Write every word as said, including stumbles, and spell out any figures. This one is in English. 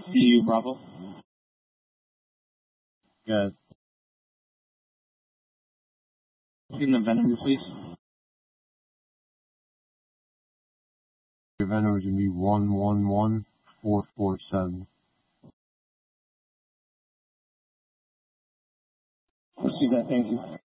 C U Bravo. Good. In the VIN number, please. Your VIN number is going to be one one one four four seven. Receive that, thank you.